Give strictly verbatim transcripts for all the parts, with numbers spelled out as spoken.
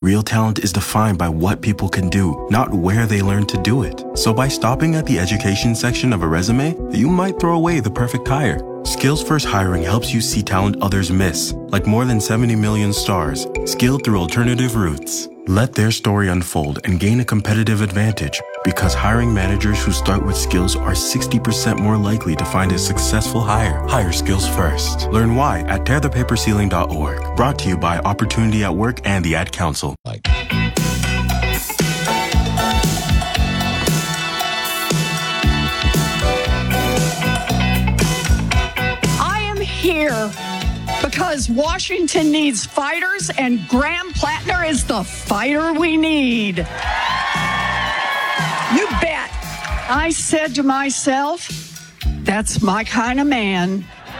Real talent is defined by what people can do, not where they learn to do it. So by stopping at the education section of a resume, you might throw away the perfect hire. Skills First Hiring helps you see talent others miss, like more than seventy million stars, skilled through alternative routes. Let their story unfold and gain a competitive advantage, because hiring managers who start with skills are sixty percent more likely to find a successful hire. Hire skills first. Learn why at tear the paper ceiling dot org. Brought to you by Opportunity at Work and the Ad Council. Like. Here because Washington needs fighters, and Graham Plattner is the fighter we need. You bet. I said to myself, that's my kind of man.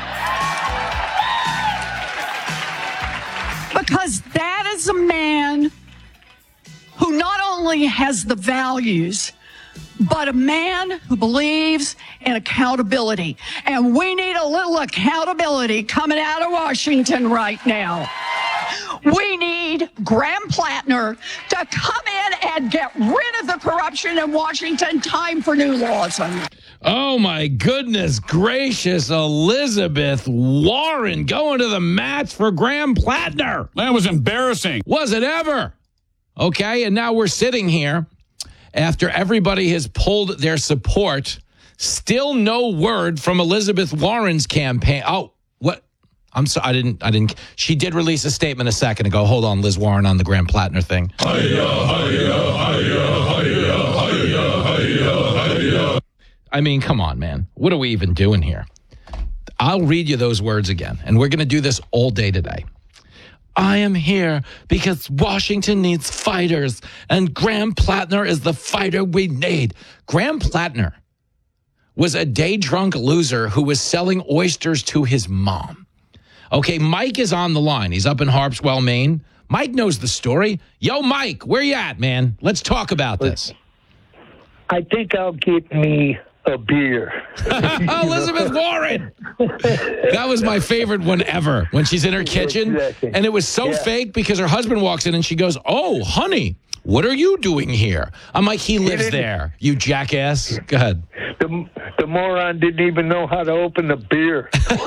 Because that is a man who not only has the values, but a man who believes in accountability. And we need a little accountability coming out of Washington right now. We need Graham Plattner to come in and get rid of the corruption in Washington. Time for new laws. Oh, my goodness gracious, Elizabeth Warren going to the mats for Graham Plattner. That was embarrassing. Was it ever? Okay, and now we're sitting here after everybody has pulled their support. Still no word from Elizabeth Warren's campaign. Oh, what? I'm sorry. I didn't. I didn't. She did release a statement a second ago. Hold on, Liz Warren on the Graham Plattner thing. Hi-ya, hi-ya, hi-ya, hi-ya, hi-ya, hi-ya, hi-ya. I mean, come on, man. What are we even doing here? I'll read you those words again, and we're going to do this all day today. I am here because Washington needs fighters, and Graham Plattner is the fighter we need. Graham Plattner was a day-drunk loser who was selling oysters to his mom. Okay, Mike is on the line. He's up in Harpswell, Maine. Mike knows the story. Yo, Mike, where you at, man? Let's talk about this. I think I'll get me a beer. Elizabeth Warren. That was my favorite one ever, when she's in her kitchen. Exactly. And it was so yeah. fake because her husband walks in and she goes, "Oh, honey, what are you doing here?" I'm like, he lives there, you jackass. Go ahead. The, the moron didn't even know how to open the beer.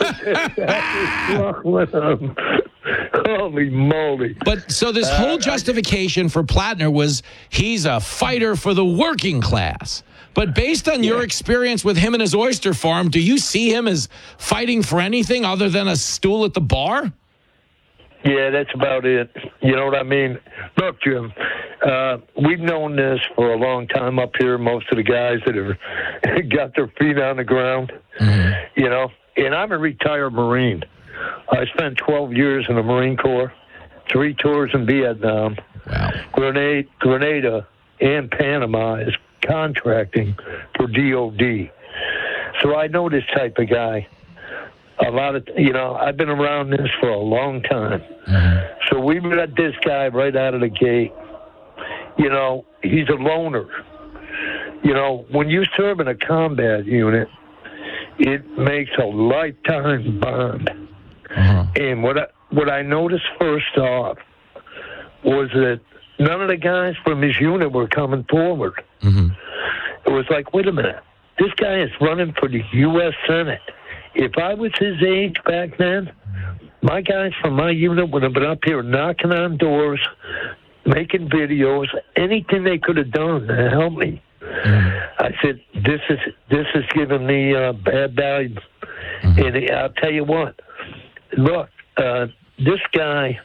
Holy moly. But so this whole justification for Plattner was he's a fighter for the working class. But based on your experience with him and his oyster farm, do you see him as fighting for anything other than a stool at the bar? Yeah, that's about it. You know what I mean? Look, Jim, uh, we've known this for a long time up here, most of the guys that have got their feet on the ground, mm-hmm. you know, and I'm a retired Marine. I spent twelve years in the Marine Corps, three tours in Vietnam, wow. Grenada, Grenada, and Panama is contracting for D O D. So I know this type of guy. A lot of, you know, I've been around this for a long time. Mm-hmm. So we got this guy right out of the gate. You know, he's a loner. You know, when you serve in a combat unit, it makes a lifetime bond. Uh-huh. And what I, what I noticed first off was that none of the guys from his unit were coming forward. Mm-hmm. It was like, wait a minute, this guy is running for the U S Senate. If I was his age back then, my guys from my unit would have been up here knocking on doors, making videos, anything they could have done to help me. Mm-hmm. I said, this is this is giving me uh, bad value. Mm-hmm. And I'll tell you what, look, uh, this guy,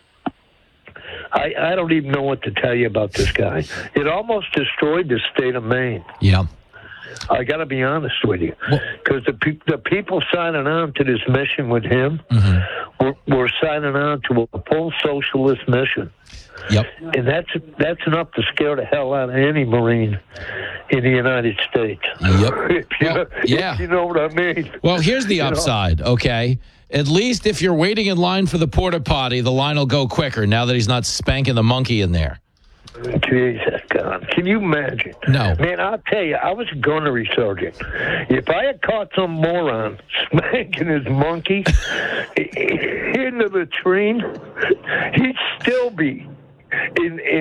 I, I don't even know what to tell you about this guy. It almost destroyed the state of Maine. Yeah. I got to be honest with you, because the pe- the people signing on to this mission with him mm-hmm. were, were signing on to a full socialist mission. Yep. And that's that's enough to scare the hell out of any Marine in the United States. Yep. if you, well, yeah. If you know what I mean. Well, here's the upside, okay? At least if you're waiting in line for the porta potty, the line will go quicker now that he's not spanking the monkey in there. Jesus God. Can you imagine? No. Man, I'll tell you, I was a gunnery sergeant. If I had caught some moron spanking his monkey into the train, he'd still be in, in